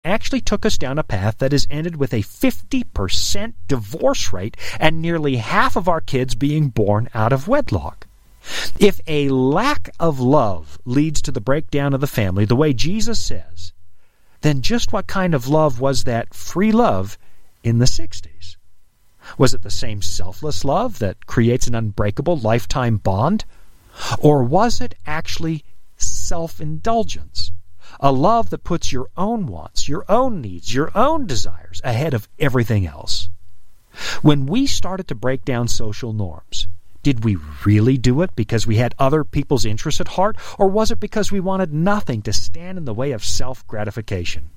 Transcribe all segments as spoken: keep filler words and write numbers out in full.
actually took us down a path that has ended with a fifty percent divorce rate and nearly half of our kids being born out of wedlock. If a lack of love leads to the breakdown of the family, the way Jesus says, then just what kind of love was that free love in the sixties? Was it the same selfless love that creates an unbreakable lifetime bond? Or was it actually self-indulgence? A love that puts your own wants, your own needs, your own desires ahead of everything else. When we started to break down social norms, did we really do it because we had other people's interests at heart, or was it because we wanted nothing to stand in the way of self-gratification?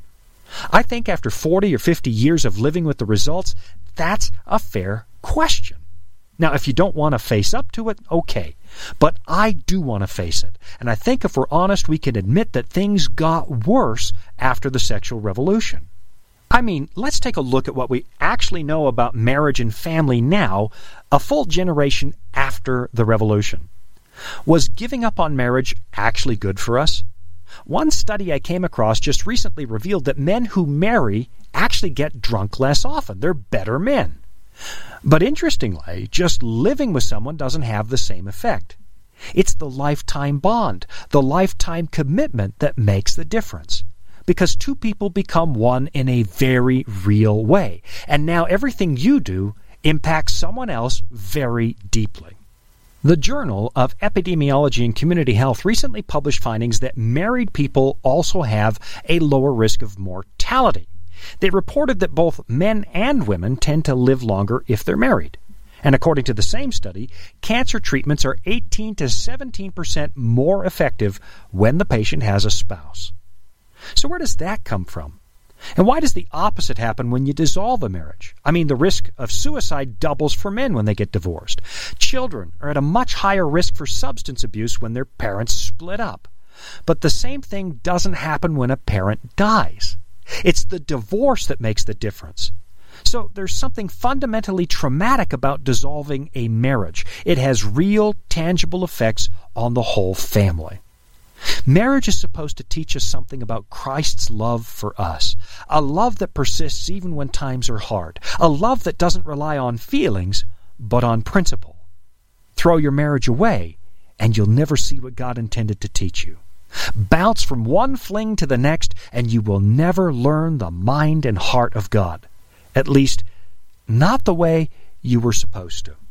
I think after forty or fifty years of living with the results, that's a fair question. Now, if you don't want to face up to it, okay. But I do want to face it. And I think if we're honest, we can admit that things got worse after the sexual revolution. I mean, let's take a look at what we actually know about marriage and family now, a full generation after the revolution. Was giving up on marriage actually good for us? One study I came across just recently revealed that men who marry actually get drunk less often. They're better men. But interestingly, just living with someone doesn't have the same effect. It's the lifetime bond, the lifetime commitment that makes the difference. Because two people become one in a very real way. And now everything you do impacts someone else very deeply. The Journal of Epidemiology and Community Health recently published findings that married people also have a lower risk of mortality. They reported that both men and women tend to live longer if they're married. And according to the same study, cancer treatments are eighteen to seventeen percent more effective when the patient has a spouse. So where does that come from? And why does the opposite happen when you dissolve a marriage? I mean, the risk of suicide doubles for men when they get divorced. Children are at a much higher risk for substance abuse when their parents split up. But the same thing doesn't happen when a parent dies. It's the divorce that makes the difference. So there's something fundamentally traumatic about dissolving a marriage. It has real, tangible effects on the whole family. Marriage is supposed to teach us something about Christ's love for us, a love that persists even when times are hard, a love that doesn't rely on feelings, but on principle. Throw your marriage away, and you'll never see what God intended to teach you. Bounce from one fling to the next, and you will never learn the mind and heart of God. At least, not the way you were supposed to.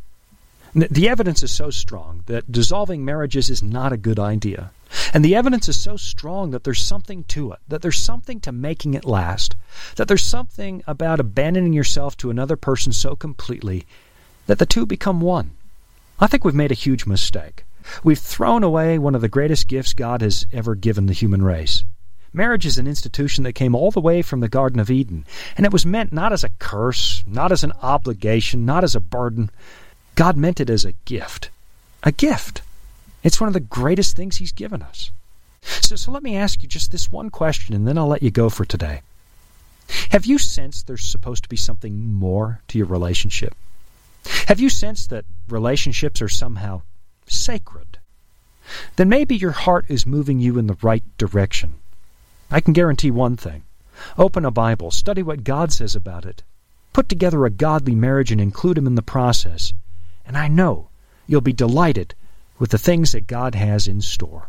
The evidence is so strong that dissolving marriages is not a good idea. And the evidence is so strong that there's something to it, that there's something to making it last, that there's something about abandoning yourself to another person so completely that the two become one. I think we've made a huge mistake. We've thrown away one of the greatest gifts God has ever given the human race. Marriage is an institution that came all the way from the Garden of Eden, and it was meant not as a curse, not as an obligation, not as a burden. God meant it as a gift. A gift. It's one of the greatest things He's given us. So, so let me ask you just this one question, and then I'll let you go for today. Have you sensed there's supposed to be something more to your relationship? Have you sensed that relationships are somehow sacred? Then maybe your heart is moving you in the right direction. I can guarantee one thing. Open a Bible, study what God says about it, put together a godly marriage and include Him in the process, and I know you'll be delighted with the things that God has in store.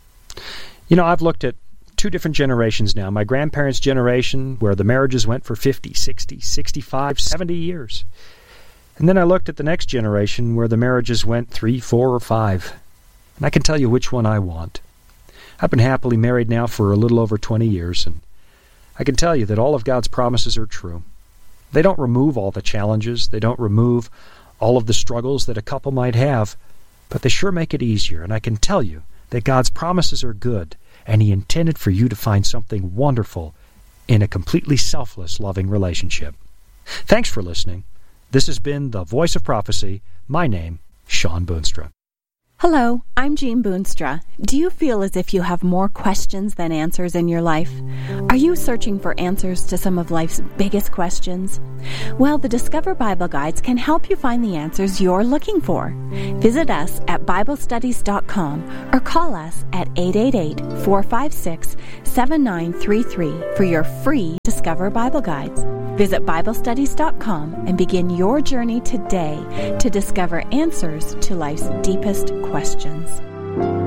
You know, I've looked at two different generations now. My grandparents' generation, where the marriages went for fifty, sixty, sixty-five, seventy years. And then I looked at the next generation, where the marriages went three, four, or five. And I can tell you which one I want. I've been happily married now for a little over twenty years, and I can tell you that all of God's promises are true. They don't remove all the challenges. They don't remove all of the struggles that a couple might have, but they sure make it easier. And I can tell you that God's promises are good, and He intended for you to find something wonderful in a completely selfless, loving relationship. Thanks for listening. This has been The Voice of Prophecy. My name, Sean Boonstra. Hello, I'm Jean Boonstra. Do you feel as if you have more questions than answers in your life? Are you searching for answers to some of life's biggest questions? Well, the Discover Bible Guides can help you find the answers you're looking for. Visit us at Bible Studies dot com or call us at eight eight eight, four five six, seven nine three three for your free Discover Bible Guides. Visit Bible Studies dot com and begin your journey today to discover answers to life's deepest questions.